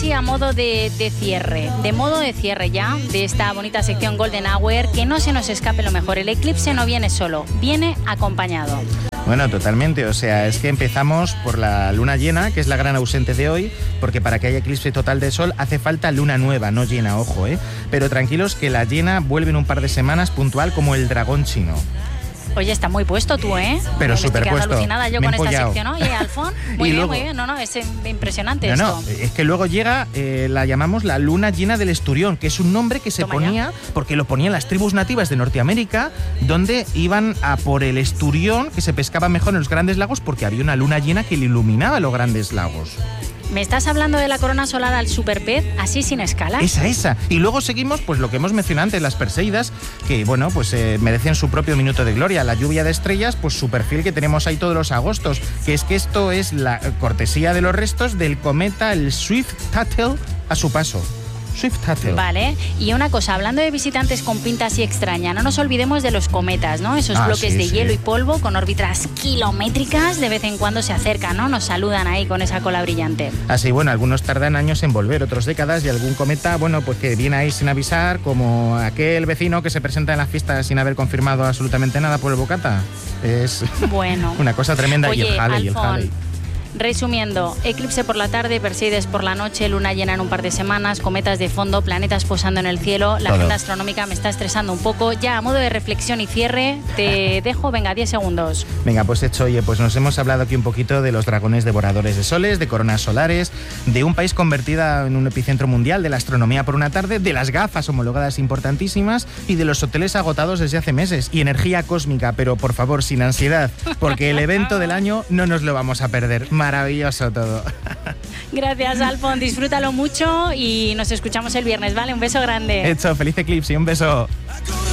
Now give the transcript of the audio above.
así a modo de cierre, ya, de esta bonita sección Golden Hour, que no se nos escape lo mejor. El eclipse no viene solo, viene acompañado. Bueno, totalmente, o sea, es que empezamos por la luna llena, que es la gran ausente de hoy, porque para que haya eclipse total de sol hace falta luna nueva, no llena, ojo, Pero tranquilos que la llena vuelve en un par de semanas puntual como el dragón chino. Oye, está muy puesto tú, Pero súper puesto. Alucinada yo con esta sección. Oye, Alfón, muy bien, muy bien. No, es impresionante esto. No, es que luego llega, la llamamos la luna llena del Esturión, que es un nombre que se ponía, porque lo ponían las tribus nativas de Norteamérica, donde iban a por el Esturión, que se pescaba mejor en los grandes lagos, porque había una luna llena que le iluminaba los grandes lagos. ¿Me estás hablando de la corona solar al superpez, así sin escalas? Esa. Y luego seguimos, pues lo que hemos mencionado antes, las Perseidas, que bueno, pues merecen su propio minuto de gloria. La lluvia de estrellas, pues su perfil que tenemos ahí todos los agostos, que es que esto es la cortesía de los restos del cometa, el Swift-Tuttle, a su paso. Swift-Tuttle. Vale, y una cosa, hablando de visitantes con pinta así extraña, no nos olvidemos de los cometas, ¿no? Esos bloques de hielo y polvo con órbitas kilométricas de vez en cuando se acercan, ¿no? Nos saludan ahí con esa cola brillante. Así, bueno, algunos tardan años en volver, otros décadas, y algún cometa, bueno, pues que viene ahí sin avisar, como aquel vecino que se presenta en las fiestas sin haber confirmado absolutamente nada por el bocata. Es una cosa tremenda. Oye, y el Halley. Resumiendo, eclipse por la tarde, Perseides por la noche, luna llena en un par de semanas, cometas de fondo, planetas posando en el cielo. La agenda astronómica me está estresando un poco. Ya a modo de reflexión y cierre, te dejo, venga, 10 segundos. Venga, pues hecho, oye, pues nos hemos hablado aquí un poquito de los dragones devoradores de soles, de coronas solares, de un país convertido en un epicentro mundial de la astronomía por una tarde, de las gafas homologadas importantísimas y de los hoteles agotados desde hace meses. Y energía cósmica, pero por favor, sin ansiedad, porque el evento del año no nos lo vamos a perder. Maravilloso todo. Gracias, Alfon. Disfrútalo mucho y nos escuchamos el viernes, ¿vale? Un beso grande. Hecho, feliz eclipse y un beso.